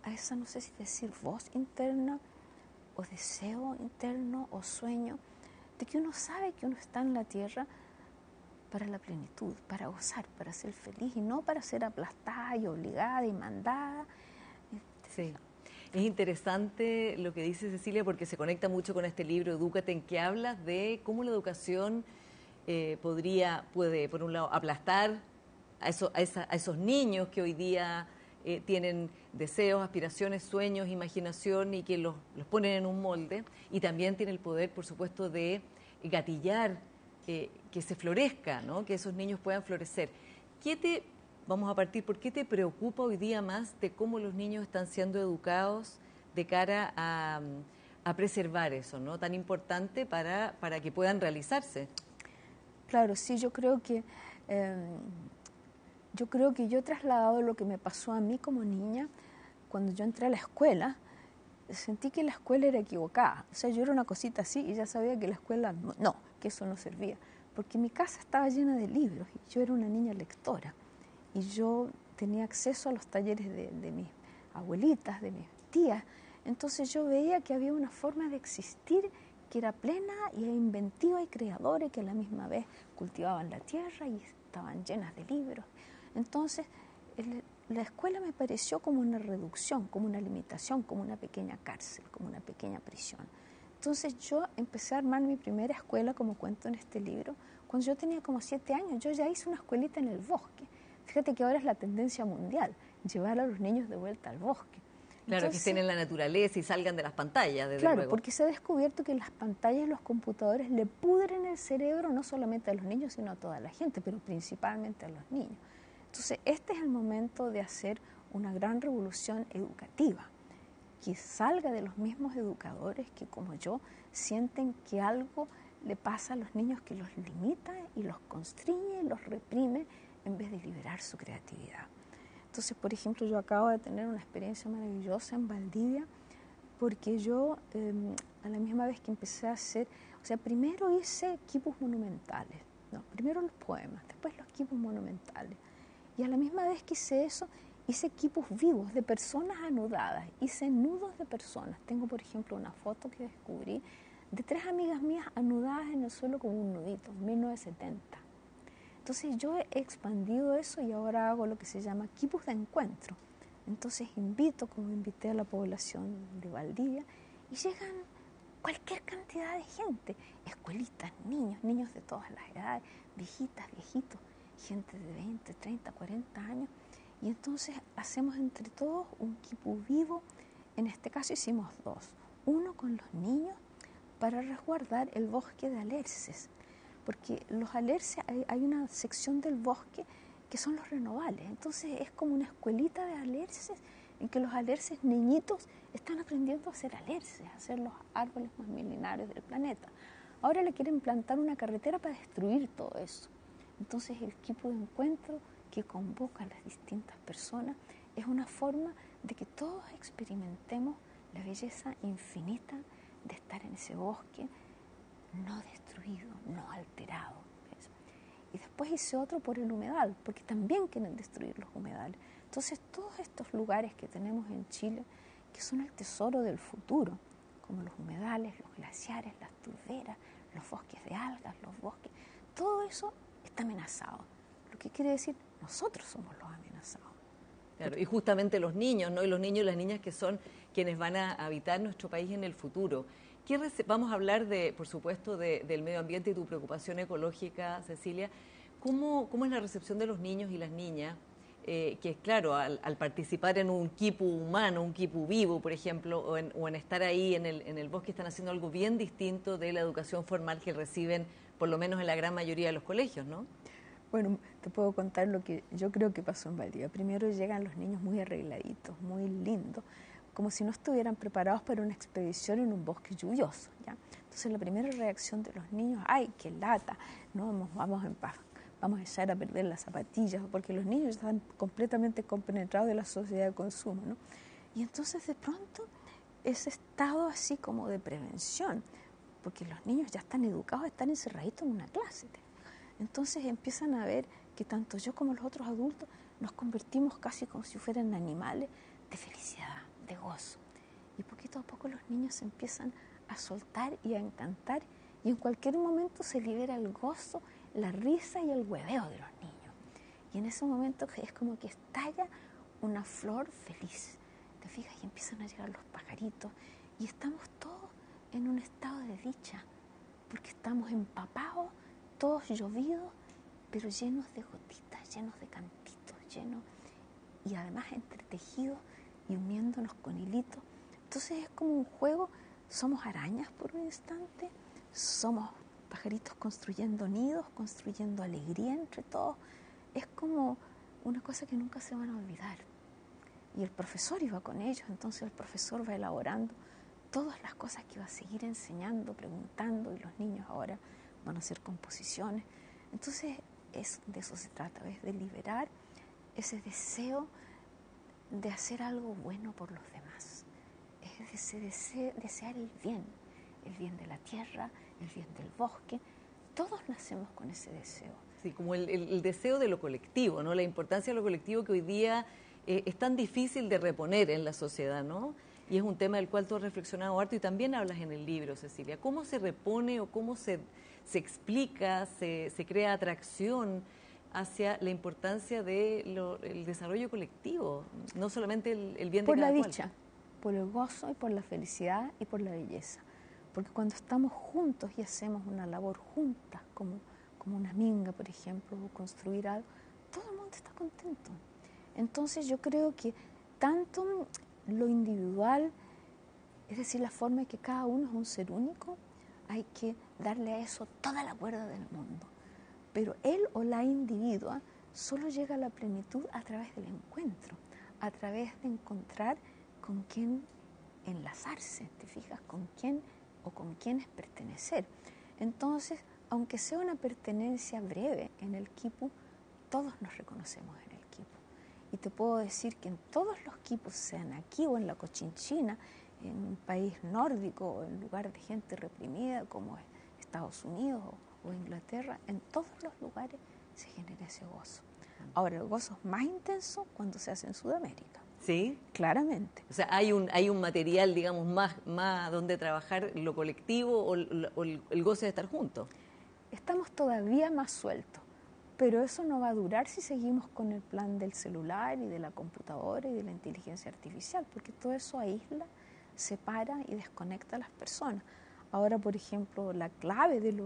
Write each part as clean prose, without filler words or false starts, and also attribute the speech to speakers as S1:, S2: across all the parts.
S1: a esa, no sé si decir voz interna o deseo interno o sueño, de que uno sabe que uno está en la tierra para la plenitud, para gozar, para ser feliz y no para ser aplastada y obligada y mandada.
S2: Sí. Es interesante lo que dice Cecilia porque se conecta mucho con este libro Edúcate, en que hablas de cómo la educación puede, por un lado, aplastar a esos niños que hoy día tienen deseos, aspiraciones, sueños, imaginación y que los ponen en un molde, y también tiene el poder, por supuesto, de gatillar que se florezca, ¿no? Que esos niños puedan florecer. Vamos a partir, ¿por qué te preocupa hoy día más de cómo los niños están siendo educados de cara a preservar eso, ¿no? Tan importante para que puedan realizarse?
S1: Claro, sí, yo creo que yo he trasladado lo que me pasó a mí como niña cuando yo entré a la escuela. Sentí que la escuela era equivocada. O sea, yo era una cosita así y ya sabía que la escuela no, que eso no servía. Porque mi casa estaba llena de libros y yo era una niña lectora. Y yo tenía acceso a los talleres de mis abuelitas, de mis tías. Entonces yo veía que había una forma de existir que era plena y inventiva y creadora y que a la misma vez cultivaban la tierra y estaban llenas de libros. Entonces la escuela me pareció como una reducción, como una limitación, como una pequeña cárcel, como una pequeña prisión. Entonces yo empecé a armar mi primera escuela, como cuento en este libro, cuando yo tenía como 7 años. Yo ya hice una escuelita en el bosque. Fíjate que ahora es la tendencia mundial, llevar a los niños de vuelta al bosque.
S2: Claro, que estén en la naturaleza y salgan de las pantallas, desde
S1: claro,
S2: luego.
S1: Porque se ha descubierto que las pantallas y los computadores le pudren el cerebro no solamente a los niños, sino a toda la gente, pero principalmente a los niños. Entonces, este es el momento de hacer una gran revolución educativa, que salga de los mismos educadores que, como yo, sienten que algo le pasa a los niños que los limita y los constriñe y los reprime en vez de liberar su creatividad. Entonces, por ejemplo, yo acabo de tener una experiencia maravillosa en Valdivia, porque yo, a la misma vez que empecé a hacer, o sea, primero hice quipus monumentales, no, primero los poemas, después los quipus monumentales, y a la misma vez que hice eso, hice quipus vivos de personas anudadas, hice nudos de personas. Tengo, por ejemplo, una foto que descubrí de 3 amigas mías anudadas en el suelo con un nudito, en 1970. Entonces yo he expandido eso y ahora hago lo que se llama quipus de encuentro. Entonces invito, como invité a la población de Valdivia, y llegan cualquier cantidad de gente, escuelitas, niños de todas las edades, viejitas, viejitos, gente de 20, 30, 40 años, y entonces hacemos entre todos un quipus vivo. En este caso hicimos 2, uno con los niños para resguardar el bosque de alerces, porque los alerces, hay una sección del bosque que son los renovables. Entonces es como una escuelita de alerces en que los alerces niñitos están aprendiendo a hacer alerces, a ser los árboles más milenarios del planeta. Ahora le quieren plantar una carretera para destruir todo eso. Entonces el equipo de encuentro que convoca a las distintas personas es una forma de que todos experimentemos la belleza infinita de estar en ese bosque no destruido, no alterado. ¿Ves? Y después hice otro por el humedal, porque también quieren destruir los humedales. Entonces todos estos lugares que tenemos en Chile, que son el tesoro del futuro, como los humedales, los glaciares, las turberas, los bosques de algas, los bosques, todo eso está amenazado. Lo que quiere decir, nosotros somos los amenazados.
S2: Claro, y justamente los niños, ¿no? Y los niños y las niñas que son quienes van a habitar nuestro país en el futuro. Vamos a hablar, por supuesto, del medio ambiente y tu preocupación ecológica, Cecilia. ¿Cómo es la recepción de los niños y las niñas? Que claro, al participar en un quipu humano, un quipu vivo, por ejemplo, o en estar ahí en el bosque, están haciendo algo bien distinto de la educación formal que reciben, por lo menos en la gran mayoría de los colegios, ¿no?
S1: Bueno, te puedo contar lo que yo creo que pasó en Valdivia. Primero llegan los niños muy arregladitos, muy lindos, como si no estuvieran preparados para una expedición en un bosque lluvioso, ¿ya? Entonces la primera reacción de los niños, ¡ay, qué lata! No, vamos en paz, vamos a echar a perder las zapatillas, porque los niños están completamente compenetrados de la sociedad de consumo, ¿no? Y entonces de pronto ese estado así como de prevención, porque los niños ya están educados, están encerraditos en una clase. Entonces empiezan a ver que tanto yo como los otros adultos nos convertimos casi como si fueran animales de felicidad, poquito a poco los niños se empiezan a soltar y a encantar, y en cualquier momento se libera el gozo, la risa y el hueveo de los niños. Y en ese momento es como que estalla una flor feliz. ¿Te fijas? Y empiezan a llegar los pajaritos y estamos todos en un estado de dicha, porque estamos empapados, todos llovidos, pero llenos de gotitas, llenos de cantitos, llenos, y además entretejidos y uniéndonos con hilitos. Entonces es como un juego, somos arañas por un instante, somos pajaritos construyendo nidos, construyendo alegría entre todos. Es como una cosa que nunca se van a olvidar. Y el profesor iba con ellos, entonces el profesor va elaborando todas las cosas que va a seguir enseñando, preguntando, y los niños ahora van a hacer composiciones. Entonces de eso se trata, es de liberar ese deseo de hacer algo bueno por los demás. Es ese desear el bien de la tierra, el bien del bosque. Todos nacemos con ese deseo.
S2: Sí, como el deseo de lo colectivo, ¿no? La importancia de lo colectivo que hoy día es tan difícil de reponer en la sociedad, ¿no? Y es un tema del cual tú has reflexionado harto y también hablas en el libro, Cecilia. ¿Cómo se repone o cómo se explica, se crea atracción hacia la importancia del desarrollo colectivo, no solamente el bien de cada cual?
S1: Por la dicha, por el gozo y por la felicidad y por la belleza. Porque cuando estamos juntos y hacemos una labor junta, como una minga, por ejemplo, o construir algo, todo el mundo está contento. Entonces yo creo que tanto lo individual, es decir, la forma en que cada uno es un ser único, hay que darle a eso toda la cuerda del mundo. Pero él o la individua solo llega a la plenitud a través del encuentro, a través de encontrar con quién enlazarse, ¿te fijas? Con quién o con quiénes pertenecer. Entonces, aunque sea una pertenencia breve en el quipu, todos nos reconocemos en el quipu. Y te puedo decir que en todos los quipus, sean aquí o en la Cochinchina, en un país nórdico o en lugar de gente reprimida como Estados Unidos o Inglaterra, en todos los lugares se genera ese gozo. Ahora, el gozo es más intenso cuando se hace en Sudamérica.
S2: ¿Sí?
S1: Claramente.
S2: O sea, hay un material, digamos, más donde trabajar lo colectivo o el goce de estar juntos.
S1: Estamos todavía más sueltos, pero eso no va a durar si seguimos con el plan del celular y de la computadora y de la inteligencia artificial, porque todo eso aísla, separa y desconecta a las personas. Ahora, por ejemplo, la clave de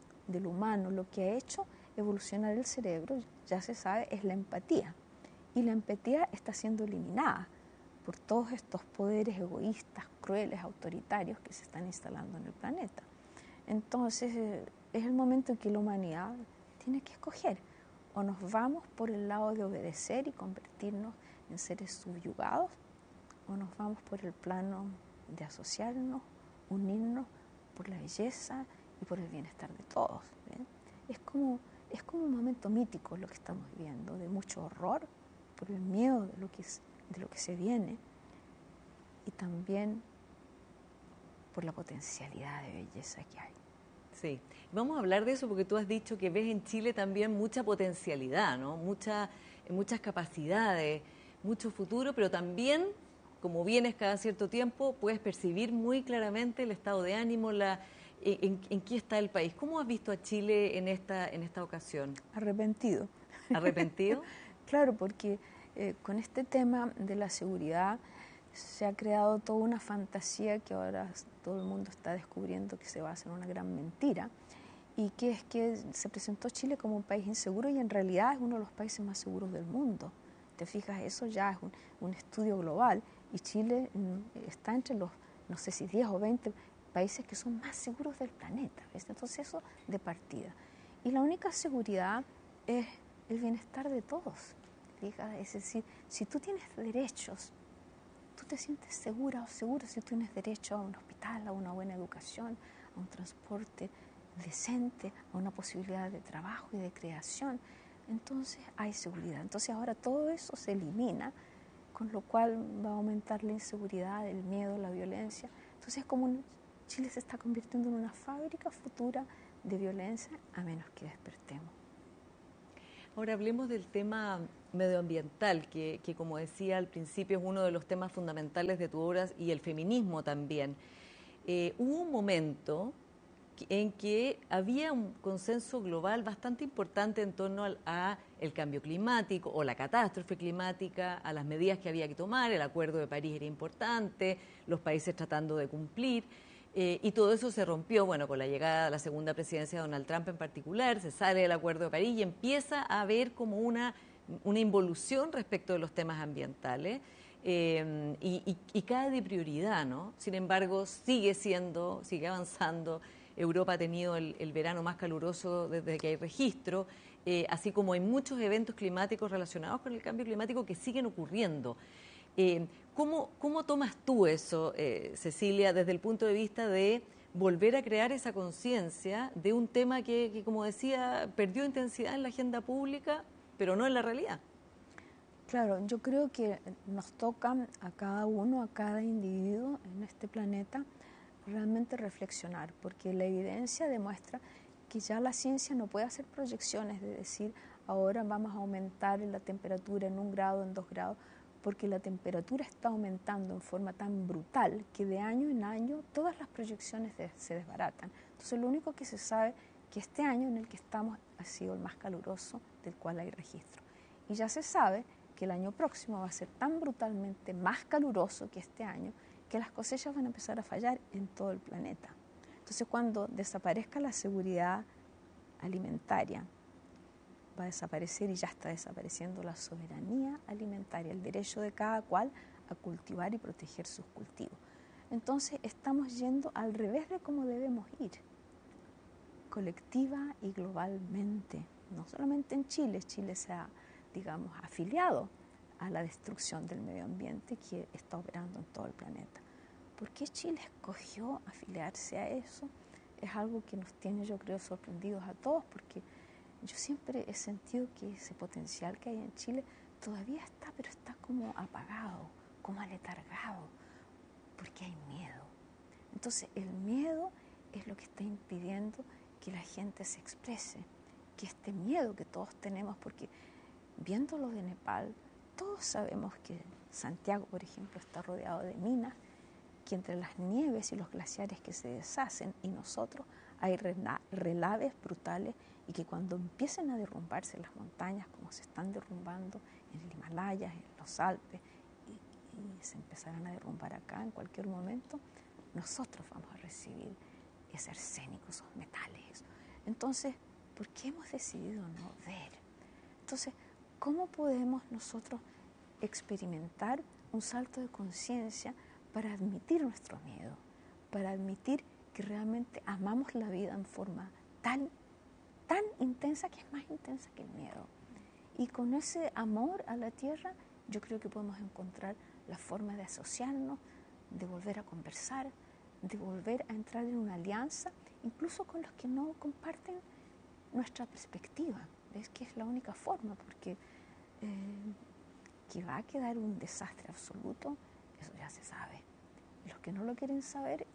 S1: lo humano, lo que ha hecho evolucionar el cerebro, ya se sabe, es la empatía. Y la empatía está siendo eliminada por todos estos poderes egoístas, crueles, autoritarios que se están instalando en el planeta. Entonces, es el momento en que la humanidad tiene que escoger. O nos vamos por el lado de obedecer y convertirnos en seres subyugados, o nos vamos por el plano de asociarnos, unirnos por la belleza y por el bienestar de todos. ¿Ven? Es como un momento mítico lo que estamos viviendo, de mucho horror, por el miedo de lo que se viene, y también por la potencialidad de belleza que hay.
S2: Sí, vamos a hablar de eso porque tú has dicho que ves en Chile también mucha potencialidad, ¿no? Muchas capacidades, mucho futuro, pero también, como vienes cada cierto tiempo, puedes percibir muy claramente el estado de ánimo, en qué está el país. ¿Cómo has visto a Chile en esta ocasión?
S1: Arrepentido.
S2: ¿Arrepentido?
S1: Claro, porque con este tema de la seguridad se ha creado toda una fantasía que ahora todo el mundo está descubriendo que se basa en una gran mentira, y que es que se presentó Chile como un país inseguro, y en realidad es uno de los países más seguros del mundo. Te fijas, eso ya es un estudio global, y Chile está entre los, no sé si 10 o 20 países que son más seguros del planeta, ¿ves? Entonces eso de partida. Y la única seguridad es el bienestar de todos, ¿fijas? Es decir, si tú tienes derechos, tú te sientes segura o seguro si tú tienes derecho a un hospital, a una buena educación, a un transporte decente, a una posibilidad de trabajo y de creación, entonces hay seguridad. Entonces ahora todo eso se elimina, con lo cual va a aumentar la inseguridad, el miedo, la violencia. Entonces es como Chile se está convirtiendo en una fábrica futura de violencia, a menos que despertemos.
S2: Ahora hablemos del tema medioambiental, que como decía al principio es uno de los temas fundamentales de tu obra y el feminismo también. Hubo un momento en que había un consenso global bastante importante en torno a el cambio climático o la catástrofe climática, a las medidas que había que tomar, el Acuerdo de París era importante, los países tratando de cumplir, y todo eso se rompió, bueno, con la llegada a la segunda presidencia de Donald Trump en particular, se sale del Acuerdo de París y empieza a haber como una involución respecto de los temas ambientales. Y cae de prioridad, ¿no? Sin embargo, sigue avanzando. Europa ha tenido el verano más caluroso desde que hay registro, así como hay muchos eventos climáticos relacionados con el cambio climático que siguen ocurriendo. ¿Cómo tomas tú eso, Cecilia, desde el punto de vista de volver a crear esa conciencia de un tema que, como decía, perdió intensidad en la agenda pública, pero no en la realidad?
S1: Claro, yo creo que nos toca a cada uno, a cada individuo en este planeta, realmente reflexionar, porque la evidencia demuestra que ya la ciencia no puede hacer proyecciones de decir ahora vamos a aumentar la temperatura en 1 grado, en 2 grados, porque la temperatura está aumentando en forma tan brutal que de año en año todas las proyecciones se desbaratan. Entonces lo único que se sabe es que este año en el que estamos ha sido el más caluroso del cual hay registro. Y ya se sabe que el año próximo va a ser tan brutalmente más caluroso que este año que las cosechas van a empezar a fallar en todo el planeta. Entonces, cuando desaparezca la seguridad alimentaria, va a desaparecer y ya está desapareciendo la soberanía alimentaria, el derecho de cada cual a cultivar y proteger sus cultivos. Entonces, estamos yendo al revés de cómo debemos ir, colectiva y globalmente. No solamente en Chile, Chile se ha, digamos, afiliado a la destrucción del medio ambiente que está operando en todo el planeta. ¿Por qué Chile escogió afiliarse a eso? Es algo que nos tiene, yo creo, sorprendidos a todos, porque yo siempre he sentido que ese potencial que hay en Chile todavía está, pero está como apagado, como aletargado, porque hay miedo. Entonces, el miedo es lo que está impidiendo que la gente se exprese, que este miedo que todos tenemos, porque viendo lo de Nepal, todos sabemos que Santiago, por ejemplo, está rodeado de minas, que entre las nieves y los glaciares que se deshacen y nosotros hay relaves brutales y que cuando empiecen a derrumbarse las montañas, como se están derrumbando en el Himalaya, en los Alpes, y se empezarán a derrumbar acá en cualquier momento, nosotros vamos a recibir ese arsénico, esos metales. Entonces, ¿por qué hemos decidido no ver? Entonces, ¿cómo podemos nosotros experimentar un salto de conciencia para admitir nuestro miedo, para admitir que realmente amamos la vida en forma tan intensa que es más intensa que el miedo? Y con ese amor a la tierra, yo creo que podemos encontrar la forma de asociarnos, de volver a conversar, de volver a entrar en una alianza, incluso con los que no comparten nuestra perspectiva. Es que es la única forma, porque que va a quedar un desastre absoluto, eso ya se sabe. Y los que no lo quieren saber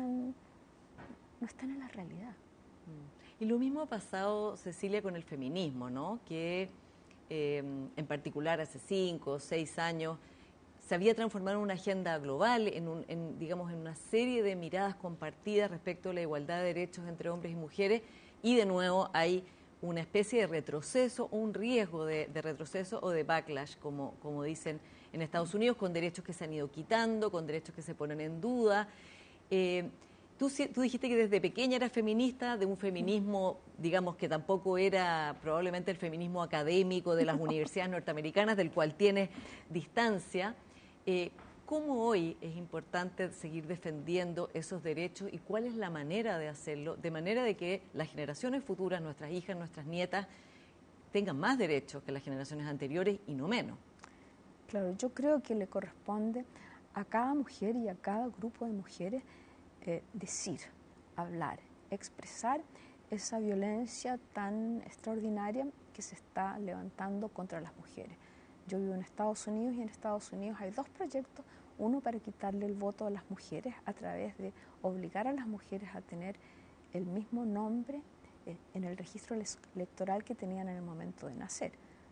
S1: no están en la realidad.
S2: Y lo mismo ha pasado, Cecilia, con el feminismo, ¿no? Que en particular hace 5 o 6 años se había transformado en una agenda global, digamos, en una serie de miradas compartidas respecto a la igualdad de derechos entre hombres y mujeres, y de nuevo hay una especie de retroceso, un riesgo de retroceso o de backlash, como dicen en Estados Unidos, con derechos que se han ido quitando, con derechos que se ponen en duda. Tú dijiste que desde pequeña eras feminista, de un feminismo, digamos, que tampoco era probablemente el feminismo académico de las universidades norteamericanas, del cual tienes distancia. ¿Cómo hoy es importante seguir defendiendo esos derechos y cuál es la manera de hacerlo, de manera de que las generaciones futuras, nuestras hijas, nuestras nietas, tengan más derechos que las generaciones anteriores y no menos?
S1: Claro, yo creo que le corresponde a cada mujer y a cada grupo de mujeres decir, hablar, expresar esa violencia tan extraordinaria que se está levantando contra las mujeres. Yo vivo en Estados Unidos y en Estados Unidos hay 2 proyectos, uno para quitarle el voto a las mujeres a través de obligar a las mujeres a tener el mismo nombre en el registro electoral que tenían en el momento de nacer.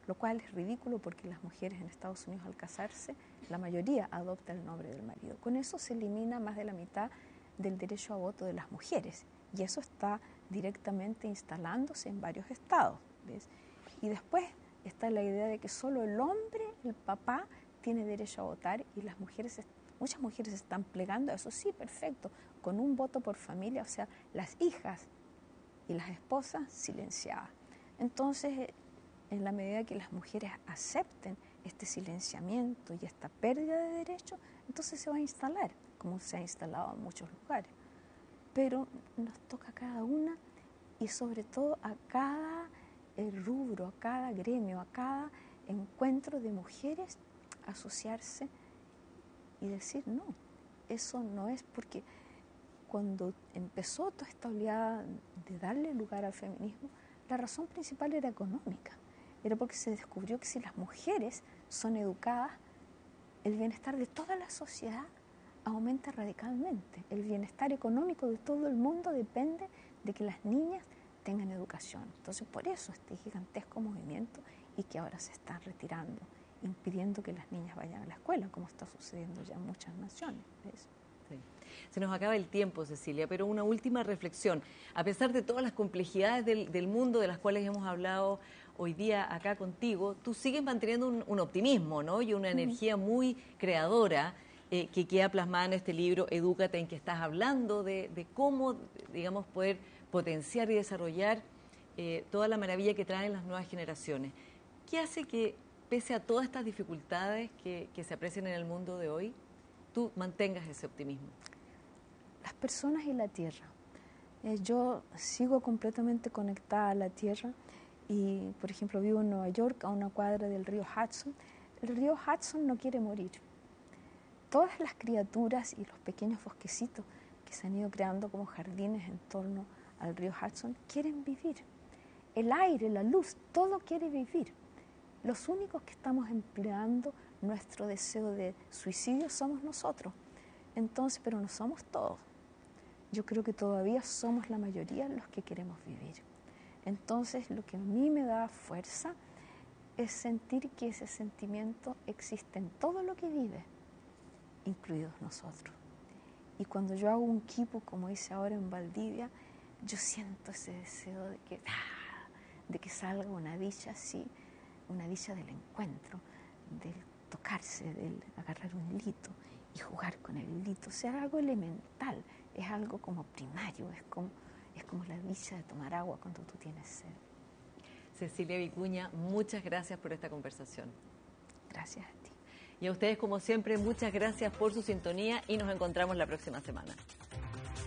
S1: lo cual es ridículo porque las mujeres en Estados Unidos al casarse, la mayoría adopta el nombre del marido. Con eso se elimina más de la mitad del derecho a voto de las mujeres y eso está directamente instalándose en varios estados, ¿ves? Y después está la idea de que solo el hombre, el papá, tiene derecho a votar y las mujeres, muchas mujeres se están plegando a eso. Sí, perfecto, con un voto por familia, o sea, las hijas y las esposas silenciadas. Entonces, en la medida que las mujeres acepten este silenciamiento y esta pérdida de derechos, entonces se va a instalar, como se ha instalado en muchos lugares. Pero nos toca a cada una y sobre todo a cada rubro, a cada gremio, a cada encuentro de mujeres, asociarse y decir no, eso no es, porque cuando empezó toda esta oleada de darle lugar al feminismo, la razón principal era económica. Era porque se descubrió que si las mujeres son educadas, el bienestar de toda la sociedad aumenta radicalmente. El bienestar económico de todo el mundo depende de que las niñas tengan educación. Entonces, por eso este gigantesco movimiento y que ahora se están retirando, impidiendo que las niñas vayan a la escuela, como está sucediendo ya en muchas naciones. ¿Ves?
S2: Sí. Se nos acaba el tiempo, Cecilia, pero una última reflexión. A pesar de todas las complejidades del mundo de las cuales hemos hablado hoy día acá contigo, tú sigues manteniendo un optimismo, ¿no? Y una energía muy creadora que queda plasmada en este libro, Edúcate, en que estás hablando de cómo, digamos, poder potenciar y desarrollar toda la maravilla que traen las nuevas generaciones. ¿Qué hace que, pese a todas estas dificultades que se aprecian en el mundo de hoy, tú mantengas ese optimismo?
S1: Las personas y la tierra. Yo sigo completamente conectada a la tierra y, por ejemplo, vivo en Nueva York, a una cuadra del río Hudson. El río Hudson no quiere morir. Todas las criaturas y los pequeños bosquecitos que se han ido creando como jardines en torno al río Hudson quieren vivir. El aire, la luz, todo quiere vivir. Los únicos que estamos empleando nuestro deseo de suicidio somos nosotros. Entonces, pero no somos todos. Yo creo que todavía somos la mayoría los que queremos vivir. Entonces, lo que a mí me da fuerza es sentir que ese sentimiento existe en todo lo que vive, incluidos nosotros. Y cuando yo hago un quipu, como hice ahora en Valdivia, yo siento ese deseo de que salga una dicha así, una dicha del encuentro, del tocarse, del agarrar un hilito y jugar con el hilito. O sea, algo elemental, es algo como primario, es como la dicha de tomar agua cuando tú tienes sed.
S2: Cecilia Vicuña, muchas gracias por esta conversación.
S1: Gracias a ti.
S2: Y a ustedes, como siempre, muchas gracias por su sintonía y nos encontramos la próxima semana.